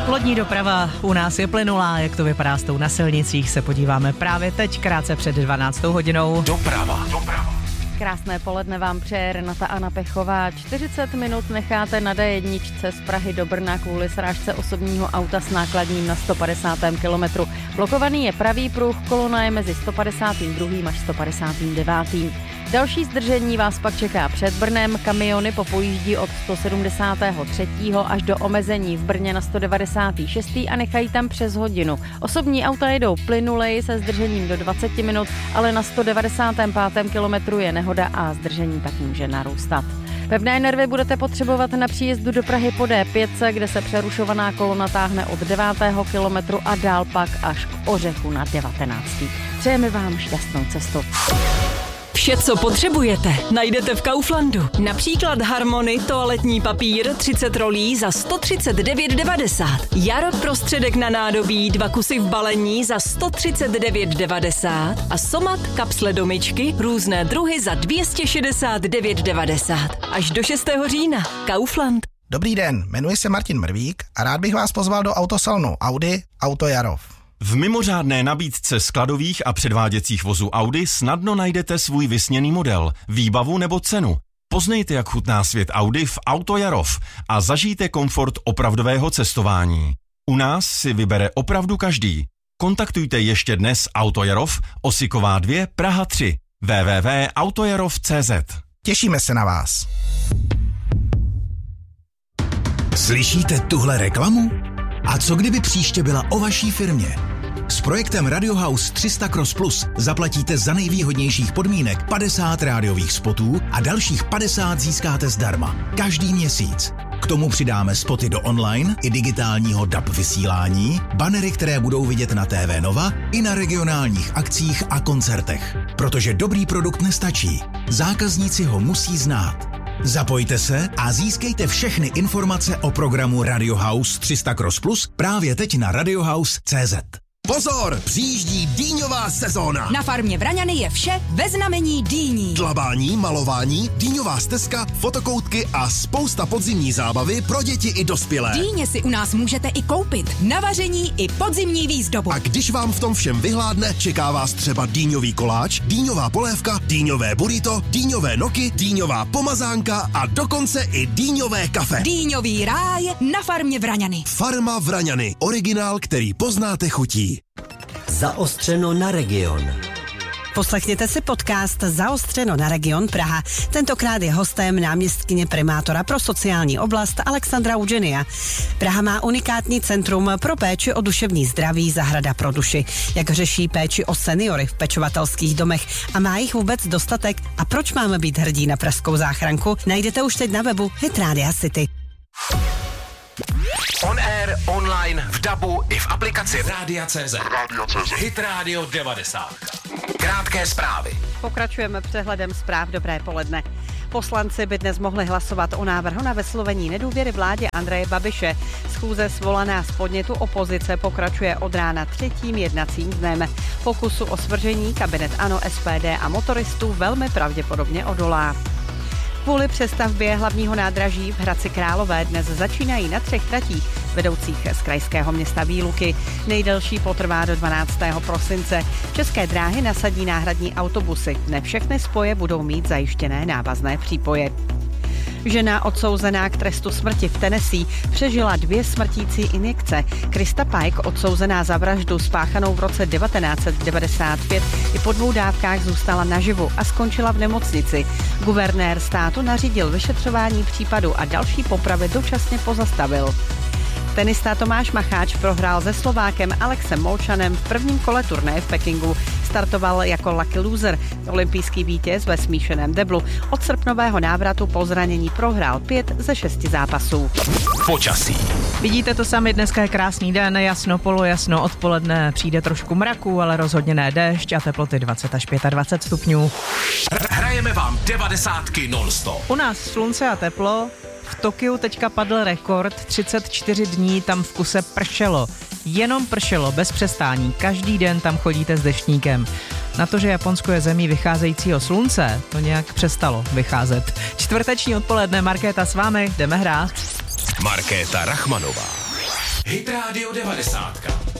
Lodní doprava u nás je plynulá, jak to vypadá s tou na silnicích, se podíváme právě teď, krátce před 12. hodinou. Doprava. Krásné poledne vám přeje Renata Anna Pechová. 40 minut necháte na D1 z Prahy do Brna kvůli srážce osobního auta s nákladním na 150. kilometru. Blokovaný je pravý pruh, kolona je mezi 152. až 159. Další zdržení vás pak čeká před Brnem. Kamiony popojíždí od 173. až do omezení v Brně na 196. a nechají tam přes hodinu. Osobní auta jedou plynuleji se zdržením do 20 minut, ale na 195. kilometru je nehoda a zdržení tak může narůstat. Pevné nervy budete potřebovat na příjezdu do Prahy po D5, kde se přerušovaná kolona táhne od 9. kilometru a dál pak až k Ořechu na 19. Přejeme vám šťastnou cestu. Vše, co potřebujete, najdete v Kauflandu. Například Harmony toaletní papír 30 rolí za 139,90. Jar prostředek na nádobí 2 kusy v balení za 139,90 a Somat kapsle do myčky různé druhy za 269,90. Až do 6. října. Kaufland. Dobrý den, jmenuji se Martin Mrvík a rád bych vás pozval do autosalonu Audi Auto Jarov. V mimořádné nabídce skladových a předváděcích vozů Audi snadno najdete svůj vysněný model, výbavu nebo cenu. Poznejte, jak chutná svět Audi v Auto Jarov a zažijte komfort opravdového cestování. U nás si vybere opravdu každý. Kontaktujte ještě dnes Auto Jarov, Osiková 2, Praha 3, www.autojarov.cz. Těšíme se na vás. Slyšíte tuhle reklamu? A co kdyby příště byla o vaší firmě? S projektem Radio House 300 Cross Plus zaplatíte za nejvýhodnějších podmínek 50 rádiových spotů a dalších 50 získáte zdarma. Každý měsíc. K tomu přidáme spoty do online i digitálního DAB vysílání, banery, které budou vidět na TV Nova i na regionálních akcích a koncertech. Protože dobrý produkt nestačí. Zákazníci ho musí znát. Zapojte se a získejte všechny informace o programu Radio House 300 Cross Plus právě teď na radiohouse.cz. Pozor, přijíždí dýňová sezóna. Na farmě Vraňany je vše ve znamení dýní. Dlabání, malování, dýňová stezka, fotokoutky a spousta podzimní zábavy pro děti i dospělé. Dýně si u nás můžete i koupit, na vaření i podzimní výzdobu. A když vám v tom všem vyhládne, čeká vás třeba dýňový koláč, dýňová polévka, dýňové burrito, dýňové noky, dýňová pomazánka a dokonce i dýňové kafe. Dýňový ráj na farmě Vraňany. Farma Vraňany, originál, který poznáte chutí. Zaostřeno na region. Poslechněte si podcast Zaostřeno na region Praha. Tentokrát je hostem náměstkyně primátora pro sociální oblast Alexandra Ugenia. Praha má unikátní centrum pro péči o duševní zdraví Zahrada pro duši. Jak řeší péči o seniory v pečovatelských domech a má jich vůbec dostatek a proč máme být hrdí na pražskou záchranku, najdete už teď na webu Hit Radio City. On air, online, v dabu i v aplikaci Rádia.cz. Hit Radio 90. Krátké zprávy. Pokračujeme přehledem zpráv. Dobré poledne. Poslanci by dnes mohli hlasovat o návrhu na vyslovení nedůvěry vládě Andreje Babiše. Schůze svolaná z podnětu opozice pokračuje od rána 3. jednacím dnem. Pokusu o svržení kabinet ANO, SPD a motoristů velmi pravděpodobně odolá. Kvůli přestavbě hlavního nádraží v Hradci Králové dnes začínají na 3 tratích vedoucích z krajského města Výluky. Nejdelší potrvá do 12. prosince. České dráhy nasadí náhradní autobusy. Ne všechny spoje budou mít zajištěné návazné přípoje. Žena odsouzená k trestu smrti v Tennessee přežila 2 smrtící injekce. Krista Pike, odsouzená za vraždu spáchanou v roce 1995, i po 2 dávkách zůstala naživu a skončila v nemocnici. Guvernér státu nařídil vyšetřování případu a další popravy dočasně pozastavil. Tenista Tomáš Macháč prohrál se Slovákem Alexem Molčanem v prvním kole turnaje v Pekingu. Startoval jako lucky loser. Olympijský vítěz ve smíšeném deblu od srpnového návratu po zranění prohrál 5 ze 6 zápasů. Počasí. Vidíte to sami, dneska je krásný den, jasno, polojasno, odpoledne přijde trošku mraku, ale rozhodně ne déšť a teploty 20 až 25 stupňů. Hrajeme vám 90 non-stop. U nás slunce a teplo. V Tokiu teďka padl rekord, 34 dní tam v kuse pršelo. Jenom pršelo, bez přestání. Každý den tam chodíte s deštníkem. Na to, že Japonsko je zemí vycházejícího slunce, to nějak přestalo vycházet. Čtvrteční odpoledne, Markéta s vámi, jdeme hrát. Markéta Rachmanová. Hit Radio 90.